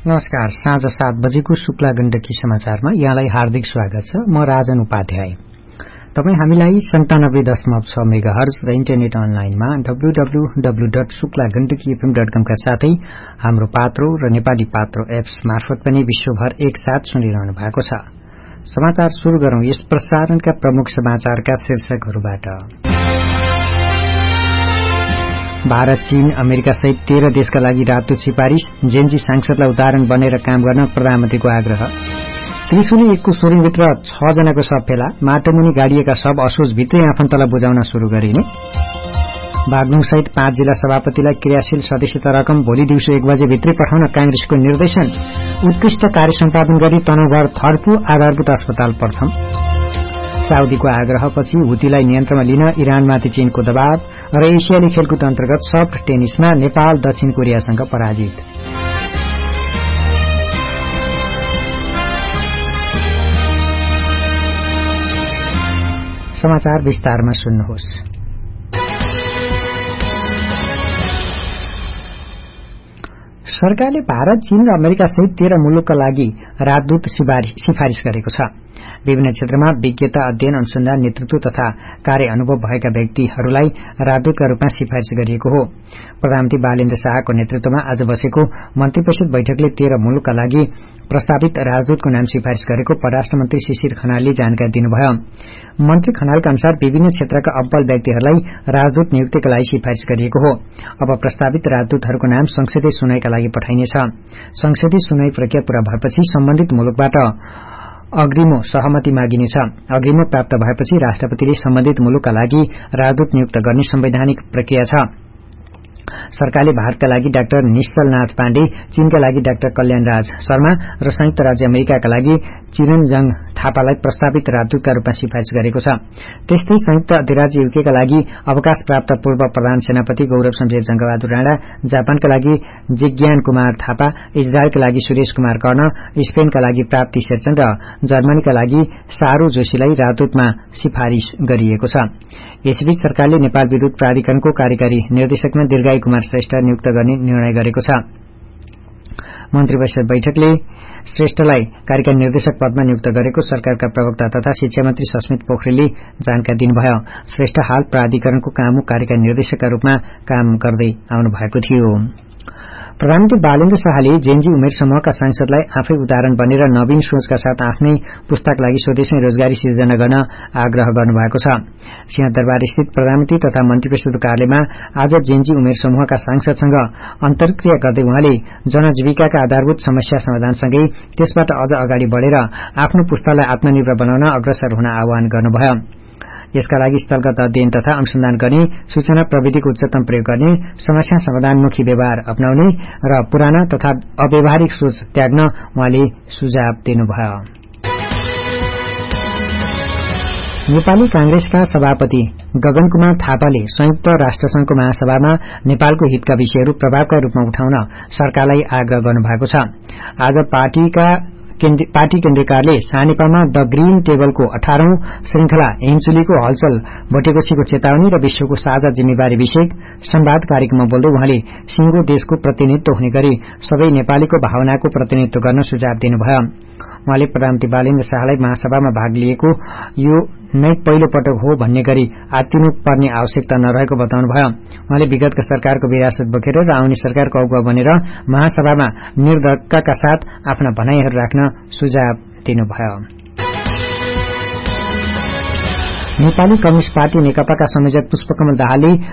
नमस्कार। साँझ 7 बजेको शुक्ला गण्डकी समाचारमा यहाँलाई हार्दिक स्वागत छ। म राजन उपाध्याय। तपाई हामीलाई 97.6 मेगाहर्ज र इन्टरनेट अनलाइनमा www.शुक्लागण्डकीfm.com का साथै हाम्रो पात्रो र नेपाली पात्रो एप्स मार्फत पनि विश्वभर एकसाथ सुनिरहनु भएको छ। समाचार शुरू गरौं यस प्रसारणका प्रमुख समाचारका शीर्षकहरूबाट। भारत, चीन, अमेरिका सहित 13 देशका लागि राजदूत सिफारिश। जेनजी सांसदलाई उदाहरण बनेर काम गर्न प्रधानमन्त्रीको आग्रह। त्रिशुली 1 को सोरिङभित्र 6 जनाको शव फेला। माटोमुनि गाडिएका शव असोज भित्रै आफन्तलाई बुझाउन शुरू गरिने। बागलुङ सहित 5 जिल्ला सभापतिलाई क्रियाशील सदस्यता रकम भोलि दिउँसो 1 बजे भित्रै पठाउन कांग्रेसको निर्देशन। उत्कृष्ट कार्य सम्पादन गरी तनहुँभर थर्पु आधारभूत अस्पताल प्रथम। साउदीको आग्रहपछि हुतीलाई नियन्त्रणमा लिन इरानमाथि चीनको दबाव र एसियाली खेलकुद अन्तर्गत सफ्ट टेनिसमा नेपाल दक्षिण कोरियासँग पराजित। समाचार विस्तारमा सुन्नुहोस्। सरकारले भारत, चीन र अमेरिका सहित 13 मुलुकका लागि राजदूत सिफारिश गरेको छ। विभिन्न क्षेत्रमा विज्ञता, अध्ययन, अनुसन्धान, नेतृत्व तथा कार्य अनुभव भएका व्यक्तिहरूलाई राजदूतका रूपमा सिफारिश गरिएको हो। प्रधानमन्त्री बालेन्द्र शाहको नेतृत्वमा आज बसेको मन्त्रीपरिषद बैठकले 13 मुलुकका लागि प्रस्तावित राजदूतको नाम सिफारिश गरेको परराष्ट्र मन्त्री शिशिर खनालले जानकारी दिनुभयो। मन्त्री खनालका अनुसार विभिन्न क्षेत्रका अब्बल व्यक्तिहरूलाई राजदूत नियुक्तिका लागि सिफारिश गरिएको हो। अब प्रस्तावित राजदूतहरूको नाम संसदीय सुनवाईका लागि पठाइनेछ। संसदीय सुनवाई प्रक्रिया पूरा भएपछि सम्बन्धित मुलुकबाट अग्रिमो सहमति मागिनेछ। अग्रिमो प्राप्त भएपछि राष्ट्रपतिले सम्बन्धित मुलुकका लागि राजदूत नियुक्त गर्ने संवैधानिक प्रक्रिया छ। सरकारले भारतका लागि डाक्टर निश्चलनाथ पाण्डे, चीनका लागि डाक्टर कल्याणराज शर्मा र संयुक्त राज्य अमेरिकाका लागि चिरञ्जङ थापालाई प्रस्तावित राजदूतका रूपमा सिफारिश गरेको छ। त्यस्तै संयुक्त अधिराज्य युकेका लागि अवकाश प्राप्त पूर्व प्रधान सेनापति गौरव शमशेर जंगबहादुर राणा, जापानका लागि जिज्ञान कुमार थापा, इजरायलका लागि सुरेश कुमार कर्ण, स्पेनका लागि प्राप्ति शेरचन र जर्मनीका लागि सारू जोशीलाई राजदूतमा सिफारिश गरिएको छ। यसबीच सरकारले नेपाल विद्युत प्राधिकरणको कार्यकारी निर्देशकमा दीर्घायु कुमार श्रेष्ठ नियुक्त गर्ने निर्णय गरेको छ। मन्त्रीपरिषद बैठकले श्रेष्ठलाई कार्यकारी निर्देशक पदमा नियुक्त गरेको सरकारका प्रवक्ता तथा शिक्षा मन्त्री सस्मित पोखरेलले जानकारी दिनुभयो। श्रेष्ठ हाल प्राधिकरणको कामु कार्यकारी निर्देशकका रूपमा काम गर्दै आउनु भएको थियो। प्रधानमन्त्री बालेन्द्र शाहले जेनजी उमेर समूहका सांसदलाई आफै उदाहरण बनेर नवीन सोचका साथ आफ्नै पुस्ताका लागि स्वदेशमै रोजगारी सिर्जना गर्न आग्रह गर्नुभएको छ। सिंहदरबारस्थित प्रधानमन्त्री तथा मन्त्रीपरिषदको कार्यालयमा आज जेनजी उमेर समूहका सांसदसँग अन्तर्क्रिया गर्दै उहाँले जनजीविकाका आधारभूत समस्या समाधानसँगै त्यसबाट अझ अगाडि बढेर आफ्नो पुस्तालाई आत्मनिर्भर बनाउन अग्रसर हुन आह्वान गर्नुभयो। यसका लागि स्थलगत अध्ययन तथा अनुसन्धान गर्ने, सूचना प्रविधिको उच्चतम प्रयोग गर्ने, समस्या समाधानमुखी व्यवहार अपनाउने र पुराना तथा अव्यावहारिक सोच त्याग्न उहाँले सुझाव दिनुभयो। नेपाली कांग्रेसका सभापति गगन कुमार थापाले संयुक्त राष्ट्रसंघको महासभामा नेपालको हितका विषयहरू प्रभावकारी रूपमा उठाउन सरकारलाई आग्रह गर्नुभएको छ। आज पार्टी केन्द्रीय कार्यालय सानेपामा द ग्रीन टेबलको 18औं श्रृंखला हिमचुलीको हलचल भोटेकोशीको चेतावनी र विश्वको साझा जिम्मेवारी विषयक संवाद कार्यक्रममा बोल्दै उहाँले सिंगो देशको प्रतिनिधित्व हुने गरी सबै नेपालीको भावनाको प्रतिनिधित्व गर्न सुझाव दिनुभयो। उहाँले प्रधानमन्त्री बालेन्द्र शाहलाई महासभामा भाग लिएको यो नै पहिलो पटक हो भन्ने गरी आत्तिनु पर्ने आवश्यकता नरहेको बताउनुभयो। उहाँले विगतका सरकारको विरासत बोकेर र आउने सरकारको अगुवा बनेर महासभामा निर्धक्कका साथ आफ्ना भनाईहरू राख्न सुझाव दिनुभयो। नेपाली कम्युनिष्ट पार्टी नेकपाका संयोजक पुष्पकमल दाहालले